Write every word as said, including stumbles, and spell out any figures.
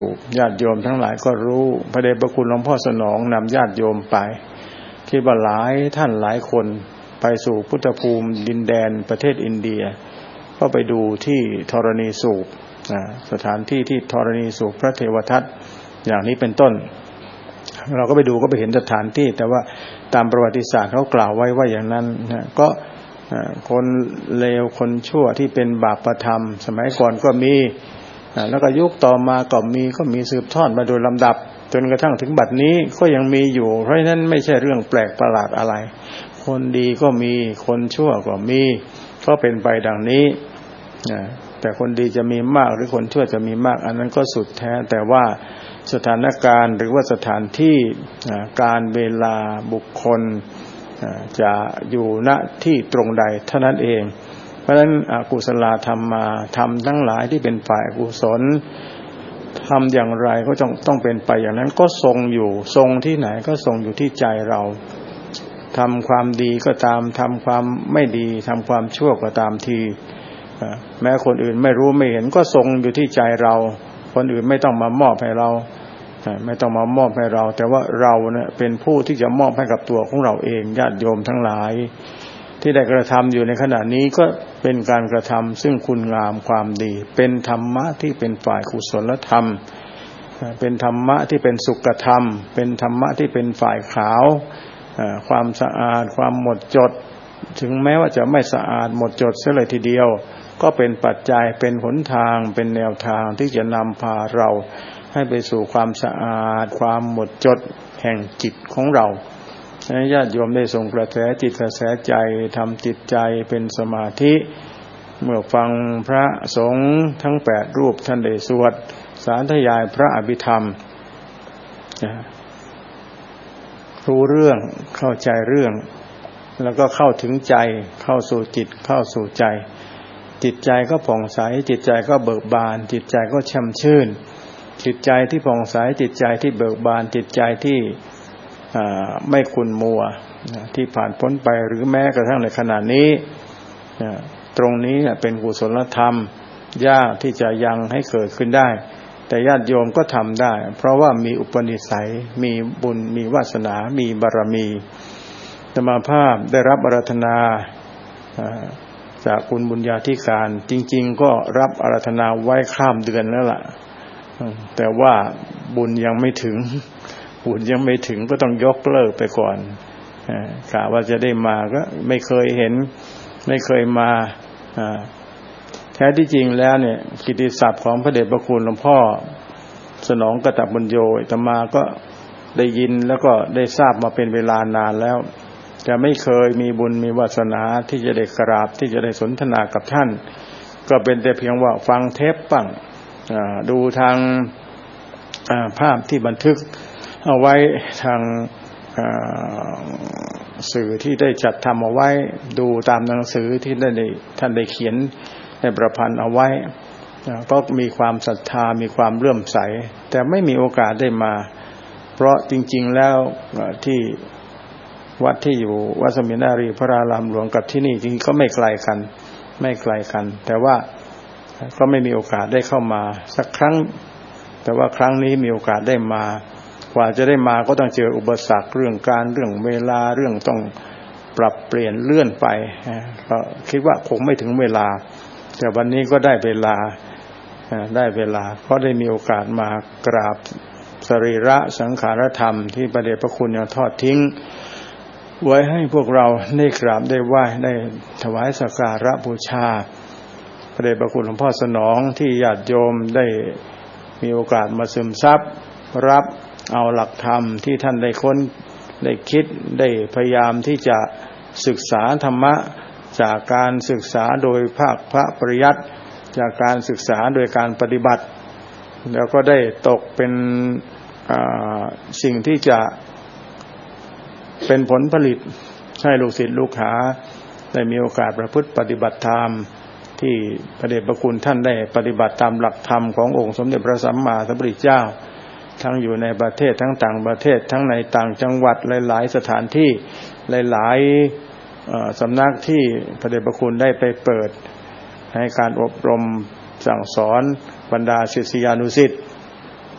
ญาติโยมทั้งหลายก็รู้พระเดชพระคุณหลวงพ่อสนองนำญาติโยมไปคิดว่าหลายท่านหลายคนไปสู่พุทธภูมิดินแดนประเทศอินเดียก็ไปดูที่ธรณีสูบสถานที่ที่ธรณีสูบพระเทวทัตอย่างนี้เป็นต้นเราก็ไปดูก็ไปเห็นสถานที่แต่ว่าตามประวัติศาสตร์เขากล่าวไว้ว่าอย่างนั้นนะก็คนเลวคนชั่วที่เป็นบาปประธรรมสมัยก่อนก็มีแล้วก็ยุคต่อมาก็มีก็มีสืบทอดมาโดยลำดับจนกระทั่งถึงบัดนี้ก็ยังมีอยู่เพราะฉะนั้นไม่ใช่เรื่องแปลกประหลาดอะไรคนดีก็มีคนชั่วก็มีก็เป็นไปดังนี้แต่คนดีจะมีมากหรือคนชั่วจะมีมากอันนั้นก็สุดแท้แต่ว่าสถานการณ์หรือว่าสถานที่การเวลาบุคคลจะอยู่ณที่ตรงใดเท่านั้นเองเพราะฉะนั้นอกุศลธรรมมาทำทั้งหลายที่เป็นฝ่ายกุศลทำอย่างไรก็ต้องต้องเป็นไปอย่างนั้นก็ทรงอยู่ทรงที่ไหนก็ทรงอยู่ที่ใจเราทำความดีก็ตามทำความไม่ดีทำความชั่วก็ตามทีแม้คนอื่นไม่รู้ไม่เห็นก็ทรงอยู่ที่ใจเราคนอื่นไม่ต้องมามอบให้เราไม่ต้องมามอบให้เราแต่ว่าเราเนี่ยเป็นผู้ที่จะมอบให้กับตัวของเราเองญาติโยมทั้งหลายที่ได้กระทำอยู่ในขณะนี้ก็เป็นการกระทำซึ่งคุณงามความดีเป็นธรรมะที่เป็นฝ่ายกุศลธรรมเป็นธรรมะที่เป็นสุขธรรมเป็นธรรมะที่เป็นฝ่ายขาวความสะอาดความหมดจดถึงแม้ว่าจะไม่สะอาดหมดจดเสียเลยทีเดียวก็เป็นปัจจัยเป็นหนทางเป็นแนวทางที่จะนำพาเราให้ไปสู่ความสะอาดความหมดจดแห่งจิตของเราญาติโยมได้ส่งกระแสจิตกระแสใจทำจิตใจเป็นสมาธิเมื่อฟังพระสงฆ์ทั้งแปดรูปท่านได้สวดสาธยายพระอภิธรรมรู้เรื่องเข้าใจเรื่องแล้วก็เข้าถึงใจเข้าสู่จิตเข้าสู่ใจจิตใจก็ผ่องใสจิตใจก็เบิกบานจิตใจก็แช่มชื่นจิตใจที่ผ่องใสจิตใจที่เบิกบานจิตใจที่ไม่ขุ่นมัวที่ผ่านพ้นไปหรือแม้กระทั่งในขณะนี้ตรงนี้เป็นกุศลธรรมยากที่จะยังให้เกิดขึ้นได้แต่ญาติโยมก็ทำได้เพราะว่ามีอุปนิสัยมีบุญมีวาสนามีบารมีธรรมภาพได้รับอาราธนาจากคุณบุญญาธิการจริงๆก็รับอาราธนาไว้ข้ามเดือนแล้วล่ะแต่ว่าบุญยังไม่ถึงบุญยังไม่ถึงก็ต้องยกเลิกไปก่อนกะว่าจะได้มาก็ไม่เคยเห็นไม่เคยมาแท้ที่จริงแล้วเนี่ยกิตติศัพท์ของพระเดชพระคุณหลวงพ่อสนองกตบุญโญอาตมาก็ได้ยินแล้วก็ได้ทราบมาเป็นเวลานานแล้วแต่ไม่เคยมีบุญมีวาสนาที่จะได้กราบที่จะได้สนทนากับท่านก็เป็นแต่เพียงว่าฟังเทปบ้างดูทางภาพที่บันทึกเอาไว้ทางสื่อที่ได้จัดทำเอาไว้ดูตามหนังสือที่ได้ท่านได้เขียนในประพันธ์เอาไว้ก็มีความศรัทธามีความเลื่อมใสแต่ไม่มีโอกาสได้มาเพราะจริงๆแล้วที่วัดที่อยู่วัดสมินารีพระรารามหลวงกับที่นี่จริงๆก็ไม่ไกลกันไม่ไกลกันแต่ว่าก็ไม่มีโอกาสได้เข้ามาสักครั้งแต่ว่าครั้งนี้มีโอกาสได้มากว่าจะได้มาก็ต้องเจออุปสรรคเรื่องการเรื่องเวลาเรื่องต้องปรับเปลี่ยนเลื่อนไปก็คิดว่าคงไม่ถึงเวลาแต่วันนี้ก็ได้เวลาได้เวลาเพราะได้มีโอกาสมากราบสรีระสังขารธรรมที่พระเดชพระคุณยังทอดทิ้งไว้ให้พวกเราได้กราบได้ไหว้ได้ถวายสักการะบูชาพระเดชพระคุณหลวงพ่อสนองที่ญาติโยมได้มีโอกาสมาซึมซับรับเอาหลักธรรมที่ท่านได้ค้นได้คิดได้พยายามที่จะศึกษาธรรมะจากการศึกษาโดยภาคพระปริยัติจากการศึกษาโดยการปฏิบัติแล้วก็ได้ตกเป็นสิ่งที่จะเป็นผลผลิตให้ลูกศิษย์ลูกหาได้มีโอกาสประพฤติปฏิบัติธรรมที่พระเดชพระคุณท่านได้ปฏิบัติตามหลักธรรมขององค์สมเด็จพระสัมมาสัมพุทธเจ้าทั้งอยู่ในประเทศทั้งต่างประเทศทั้งในต่างจังหวัดหลายๆสถานที่หลายๆสำนักที่พระเดชพระคุณได้ไปเปิดให้การอบรมสั่งสอนบรรดาศิษยานุศิษย์